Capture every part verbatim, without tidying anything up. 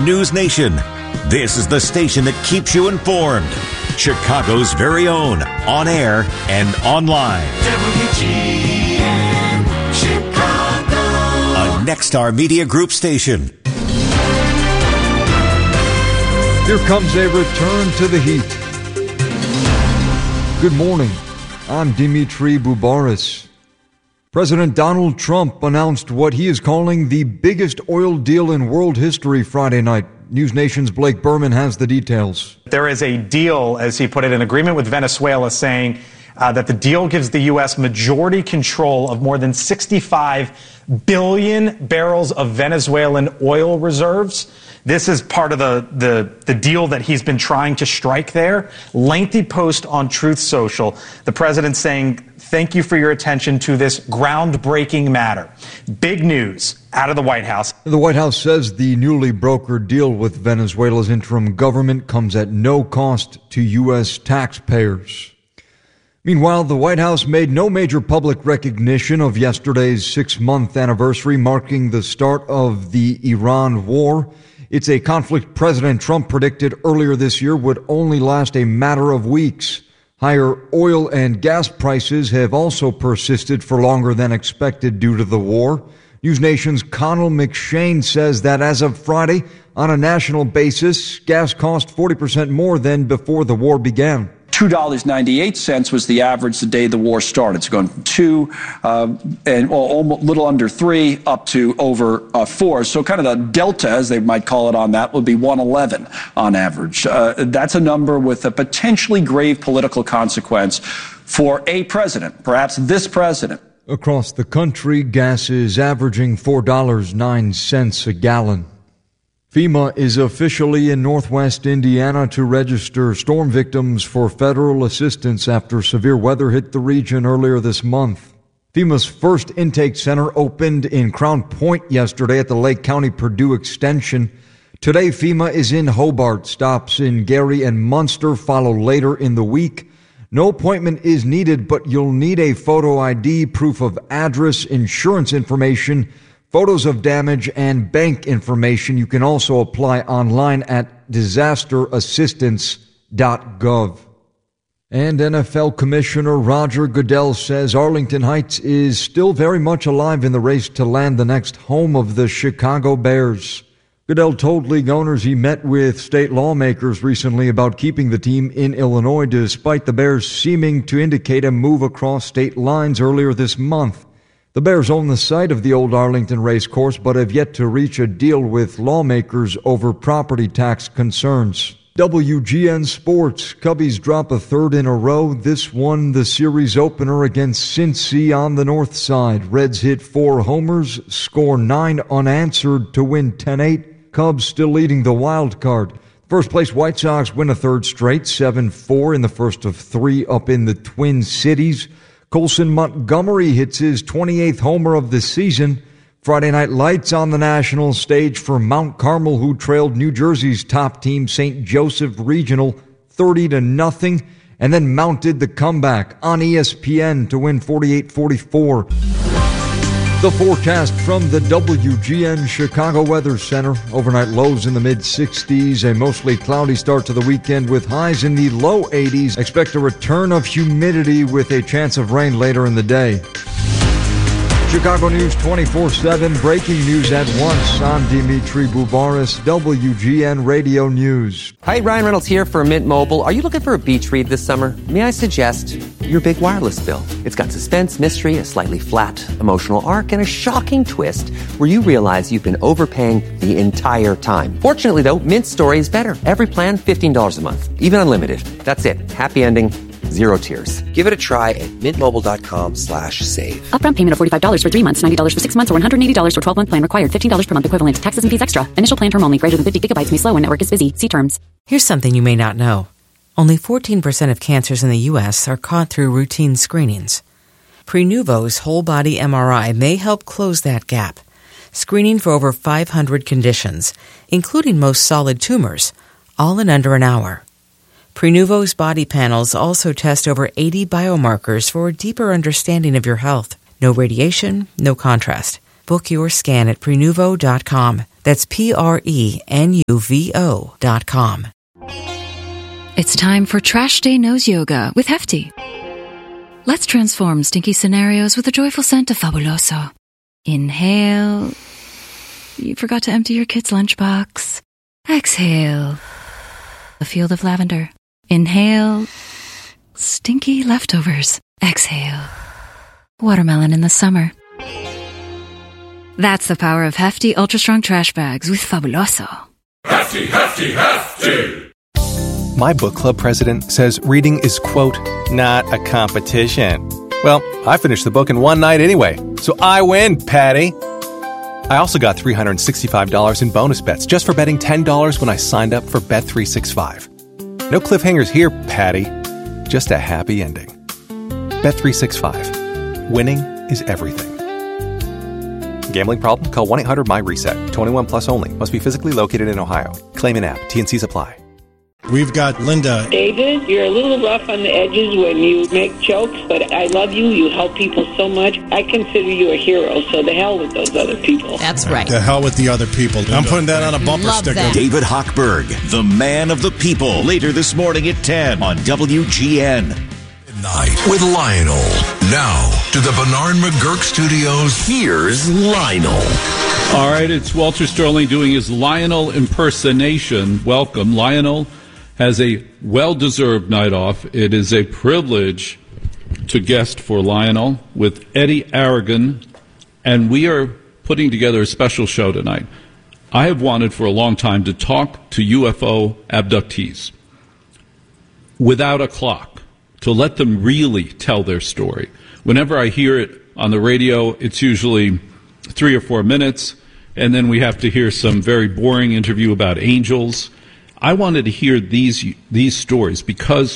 News Nation. This is the station that keeps you informed. Chicago's very own, on air and online. W G N Chicago. A Nexstar Media Group station. Here comes a return to the heat. Good morning. I'm Dimitri Boubaris. President Donald Trump announced what he is calling the biggest oil deal in world history Friday night. News Nation's Blake Berman has the details. There is a deal, as he put it, an agreement with Venezuela saying uh, that the deal gives the U S majority control of more than sixty-five billion barrels of Venezuelan oil reserves. This is part of the, the, the deal that he's been trying to strike there. Lengthy post on Truth Social. The president saying, thank you for your attention to this groundbreaking matter. Big news out of the White House. The White House says the newly brokered deal with Venezuela's interim government comes at no cost to U S taxpayers. Meanwhile, the White House made no major public recognition of yesterday's six-month anniversary marking the start of the Iran war. It's a conflict President Trump predicted earlier this year would only last a matter of weeks. Higher oil and gas prices have also persisted for longer than expected due to the war. News Nation's Connell McShane says that as of Friday, on a national basis, gas cost forty percent more than before the war began. two dollars and ninety-eight cents was the average the day the war started. It's gone from two uh, and well, almost little under three up to over uh, four. So kind of the delta, as they might call it on that, would be one eleven on average. Uh, that's a number with a potentially grave political consequence for a president, perhaps this president. Across the country, gas is averaging four dollars and nine cents a gallon. FEMA is officially in northwest Indiana to register storm victims for federal assistance after severe weather hit the region earlier this month. FEMA's first intake center opened in Crown Point yesterday at the Lake County Purdue Extension. Today, FEMA is in Hobart. Stops in Gary and Munster follow later in the week. No appointment is needed, but you'll need a photo I D, proof of address, insurance information, photos of damage, and bank information. You can also apply online at disaster assistance dot gov. And N F L Commissioner Roger Goodell says Arlington Heights is still very much alive in the race to land the next home of the Chicago Bears. Goodell told league owners he met with state lawmakers recently about keeping the team in Illinois, despite the Bears seeming to indicate a move across state lines earlier this month. The Bears own the site of the old Arlington racecourse, but have yet to reach a deal with lawmakers over property tax concerns. W G N Sports. Cubbies drop a third in a row. This one, the series opener against Cincy on the north side. Reds hit four homers, score nine unanswered to win ten eight. Cubs still leading the wild card. First place White Sox win a third straight, seven four in the first of three up in the Twin Cities. Colson Montgomery hits his twenty-eighth homer of the season. Friday night lights on the national stage for Mount Carmel, who trailed New Jersey's top team, Saint Joseph Regional, thirty to nothing, and then mounted the comeback on E S P N to win forty-eight forty-four. The forecast from the W G N Chicago Weather Center. Overnight lows in the mid-sixties, a mostly cloudy start to the weekend with highs in the low eighties. Expect a return of humidity with a chance of rain later in the day. Chicago News twenty-four seven, breaking news at once. I'm Dimitri Boubaris, W G N Radio News. Hi, Ryan Reynolds here for Mint Mobile. Are you looking for a beach read this summer? May I suggest your big wireless bill? It's got suspense, mystery, a slightly flat emotional arc, and a shocking twist where you realize you've been overpaying the entire time. Fortunately, though, Mint's story is better. Every plan, fifteen dollars a month, even unlimited. That's it. Happy ending. Zero tears. Give it a try at mintmobile.com slash save. Upfront payment of forty-five dollars for three months, ninety dollars for six months, or one hundred eighty dollars for twelve-month plan required. fifteen dollars per month equivalent. Taxes and fees extra. Initial plan term only. Greater than fifty gigabytes may slow when network is busy. See terms. Here's something you may not know. Only fourteen percent of cancers in the U S are caught through routine screenings. Prenuvo's whole-body M R I may help close that gap. Screening for over five hundred conditions, including most solid tumors, all in under an hour. Prenuvo's body panels also test over eighty biomarkers for a deeper understanding of your health. No radiation, no contrast. Book your scan at Prenuvo dot com. That's P R E N U V O dot com. It's time for Trash Day Nose Yoga with Hefty. Let's transform stinky scenarios with the joyful scent of Fabuloso. Inhale. You forgot to empty your kid's lunchbox. Exhale. A field of lavender. Inhale. Stinky leftovers. Exhale. Watermelon in the summer. That's the power of Hefty Ultra Strong Trash Bags with Fabuloso. Hefty, hefty, hefty! My book club president says reading is, quote, not a competition. Well, I finished the book in one night anyway, so I win, Patty. I also got three hundred sixty-five dollars in bonus bets just for betting ten dollars when I signed up for Bet three sixty-five. No cliffhangers here, Patty. Just a happy ending. Bet three sixty-five. Winning is everything. Gambling problem? Call one eight hundred M Y reset. twenty-one plus only. Must be physically located in Ohio. Claim in app. T N Cs apply. We've got Linda. David, you're a little rough on the edges when you make jokes, but I love you. You help people so much. I consider you a hero, so the hell with those other people. That's right. The hell with the other people. I'm putting that on a bumper Love sticker. that. David Hochberg, the man of the people, later this morning at ten on W G N. Night with Lionel. Now to the Bernard McGurk Studios. Here's Lionel. All right, it's Walter Sterling doing his Lionel impersonation. Welcome. Lionel has a well-deserved night off. It is a privilege to guest for Lionel with Eddie Aragon, and we are putting together a special show tonight. I have wanted for a long time to talk to U F O abductees without a clock, to let them really tell their story. Whenever I hear it on the radio, it's usually three or four minutes, and then we have to hear some very boring interview about angels. I wanted to hear these these stories because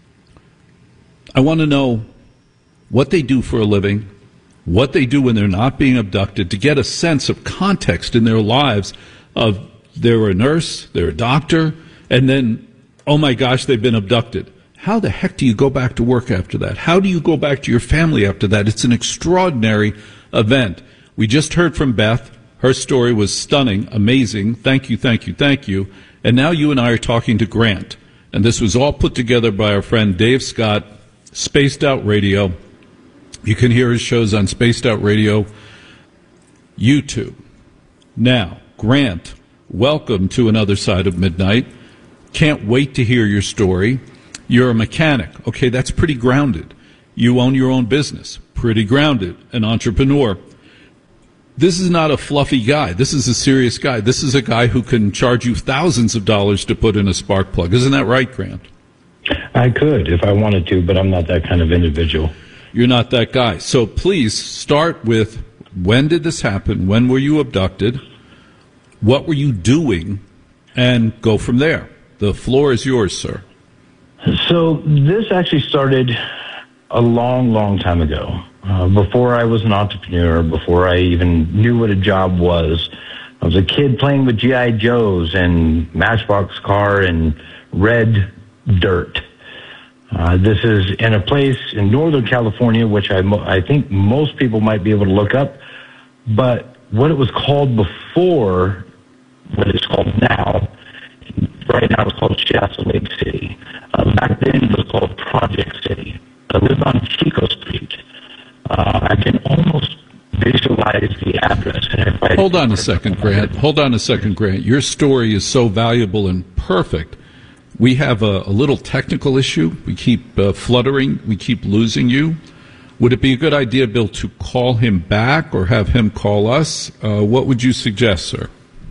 I want to know what they do for a living, what they do when they're not being abducted, to get a sense of context in their lives of they're a nurse, they're a doctor, and then, oh my gosh, they've been abducted. How the heck do you go back to work after that? How do you go back to your family after that? It's an extraordinary event. We just heard from Beth. Her story was stunning, amazing. Thank you, thank you, thank you. And now you and I are talking to Grant. And this was all put together by our friend Dave Scott, Spaced Out Radio. You can hear his shows on Spaced Out Radio, YouTube. Now, Grant, welcome to Another Side of Midnight. Can't wait to hear your story. You're a mechanic. Okay, that's pretty grounded. You own your own business. Pretty grounded. An entrepreneur. This is not a fluffy guy. This is a serious guy. This is a guy who can charge you thousands of dollars to put in a spark plug. Isn't that right, Grant? I could if I wanted to, but I'm not that kind of individual. You're not that guy. So please start with, when did this happen? When were you abducted? What were you doing? And go from there. The floor is yours, sir. So this actually started a long, long time ago. Uh, before I was an entrepreneur, before I even knew what a job was, I was a kid playing with G I Joes and Matchbox car and red dirt. Uh, this is in a place in Northern California, which I, mo- I think most people might be able to look up. But what it was called before, what it's called now, right now it's called Shasta Lake City. Uh, back then it was called Project City. I lived on Chico Street. Uh, I can almost visualize the address. And if I Hold on a second, Grant. Hold on a second, Grant. Your story is so valuable and perfect. We have a, a little technical issue. We keep uh, fluttering. We keep losing you. Would it be a good idea, Bill, to call him back or have him call us? Uh, what would you suggest, sir?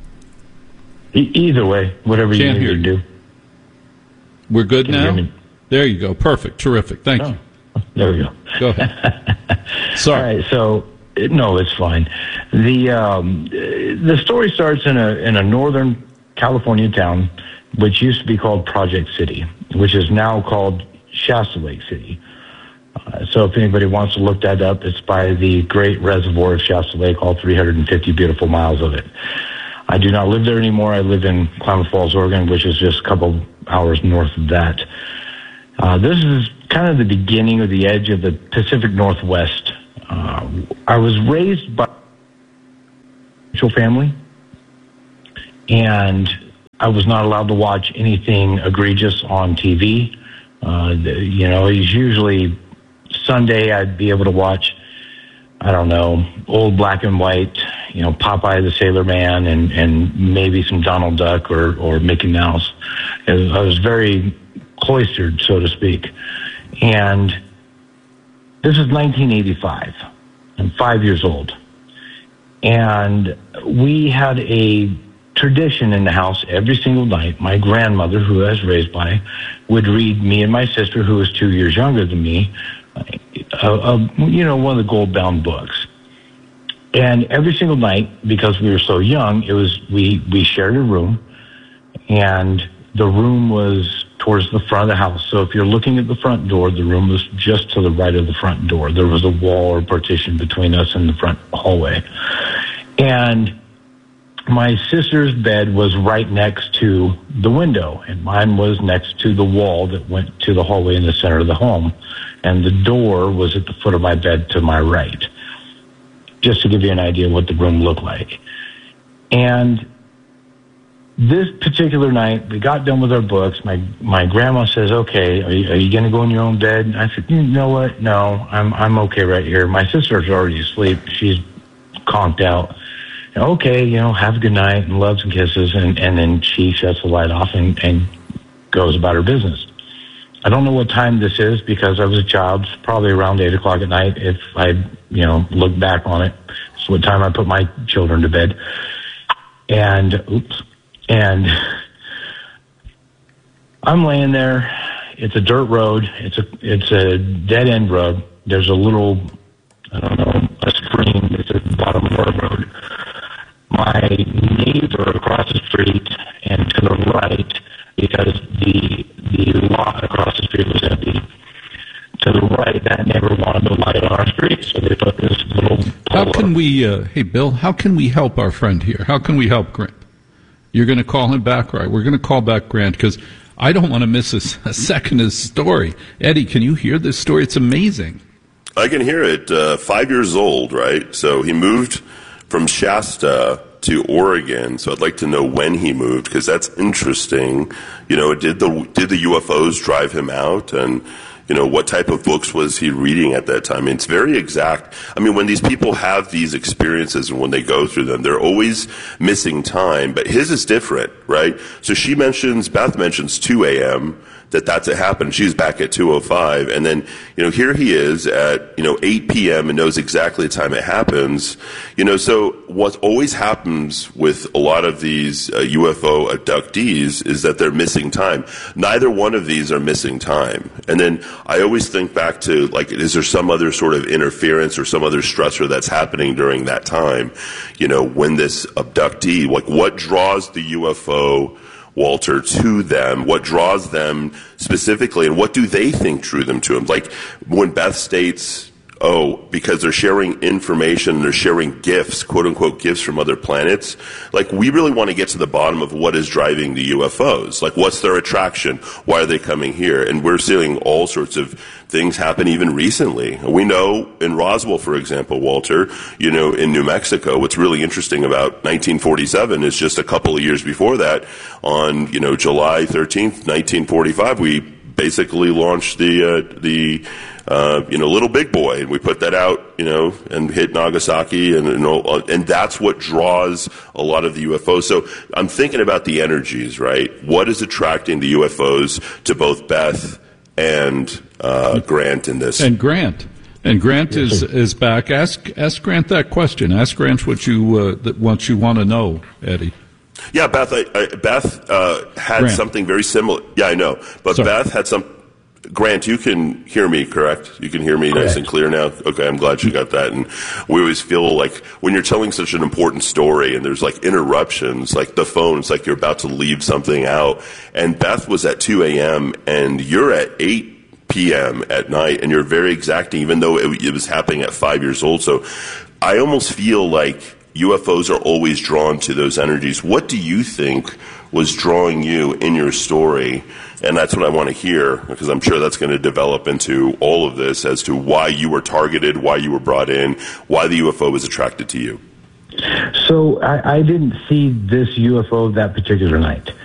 E- either way, whatever Can't you hear need to you. do. We're good Can you now? hear me? There you go. Perfect. Terrific. Thank No. you. There we go. Go ahead. Sorry. All right, so no, it's fine. The um, the story starts in a in a northern California town, which used to be called Project City, which is now called Shasta Lake City. Uh, so if anybody wants to look that up, it's by the great reservoir of Shasta Lake, all three hundred fifty beautiful miles of it. I do not live there anymore. I live in Klamath Falls, Oregon, which is just a couple hours north of that. Uh, this is kind of the beginning of the edge of the Pacific Northwest. Uh, I was raised by a family. and I was not allowed to watch anything egregious on T V. Uh, you know, it's usually Sunday I'd be able to watch, I don't know, old black and white, you know, Popeye the Sailor Man and, and maybe some Donald Duck or, or Mickey Mouse. I was very cloistered, so to speak. And this is nineteen eighty-five. I'm five years old. And we had a tradition in the house every single night. My grandmother, who I was raised by, would read me and my sister, who was two years younger than me, uh, uh, you know, one of the gold-bound books. And every single night, because we were so young, it was we, we shared a room, and the room was towards the front of the house. So if you're looking at the front door, the room was just to the right of the front door. There was a wall or partition between us and the front hallway. And my sister's bed was right next to the window, and mine was next to the wall that went to the hallway in the center of the home. And the door was at the foot of my bed to my right, just to give you an idea of what the room looked like. And this particular night, we got done with our books. My my grandma says, "Okay, are you, are you going to go in your own bed?" And I said, "You know what? No, I'm I'm okay right here." My sister's already asleep; she's conked out. And, okay, you know, have a good night and loves and kisses, and and then she shuts the light off and and goes about her business. I don't know what time this is because I was a child. It's probably around eight o'clock at night. If I you know look back on it, it's what time I put my children to bed. And oops. And I'm laying there. It's a dirt road. It's a it's a dead end road. There's a little, I don't know, a stream that's at the bottom of our road. My neighbor across the street and to the right, because the the lot across the street was empty. To the right, that neighbor wanted to light on our street, so they put this little. How can we? Uh, hey, Bill. How can we help our friend here? How can we help Grant? You're going to call him back, right? We're going to call back Grant because I don't want to miss a, a second of his story. Eddie, can you hear this story? It's amazing. I can hear it. Uh, five years old, right? So he moved from Shasta to Oregon. So I'd like to know when he moved because that's interesting. You know, did the did the U F Os drive him out? And you know, what type of books was he reading at that time? I mean, it's very exact. I mean, when these people have these experiences and when they go through them, they're always missing time. But his is different, right? So she mentions, Beth mentions two a.m., that that's what happened. She's back at two oh five. And then, you know, here he is at, you know, eight p.m. and knows exactly the time it happens. You know, so what always happens with a lot of these uh, U F O abductees is that they're missing time. Neither one of these are missing time. And then I always think back to, like, is there some other sort of interference or some other stressor that's happening during that time? You know, when this abductee, like, what draws the U F O, Walter, to them? What draws them specifically, and what do they think drew them to him? Like when Beth states, oh, because they're sharing information, they're sharing gifts, quote unquote gifts from other planets. Like, we really want to get to the bottom of what is driving the U F Os. Like, what's their attraction? Why are they coming here? And we're seeing all sorts of things happen even recently. We know in Roswell, for example, Walter, you know, in New Mexico, what's really interesting about nineteen forty-seven is just a couple of years before that, on, you know, July thirteenth, nineteen forty-five, we basically launched the, uh, the, Uh, you know, Little Big Boy, and we put that out, you know, and hit Nagasaki, and and, all, and that's what draws a lot of the U F Os. So I'm thinking about the energies, right? What is attracting the U F Os to both Beth and uh, Grant in this? And Grant, and Grant is is back. Ask ask Grant that question. Ask Grant what you uh, that what you want to know, Eddie. Yeah, Beth. I, I, Beth uh, had Grant. something very similar. Yeah, I know, but Sorry. Beth had some. Grant, you can hear me, correct? You can hear me Correct. Nice and clear now? Okay, I'm glad you got that. And we always feel like when you're telling such an important story and there's like interruptions, like the phone, it's like you're about to leave something out. And Beth was at two a.m. and you're at eight p.m. at night, and you're very exacting, even though it, it was happening at five years old. So I almost feel like U F Os are always drawn to those energies. What do you think was drawing you in your story? And that's what I want to hear, because I'm sure that's going to develop into all of this as to why you were targeted, why you were brought in, why the U F O was attracted to you. So I, I didn't see this U F O that particular night.